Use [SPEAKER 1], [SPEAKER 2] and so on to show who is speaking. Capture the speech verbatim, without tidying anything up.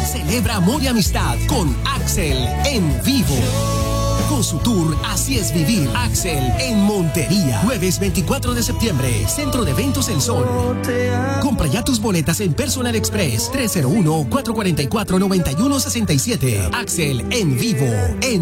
[SPEAKER 1] Celebra amor y amistad con Axel en vivo. Con su tour Así es Vivir, Axel en Montería. Jueves veinticuatro de septiembre, Centro de Eventos El Sol. Compra ya tus boletas en Personal Express tres cero uno, cuatro cuatro cuatro, nueve uno seis siete. Axel en vivo en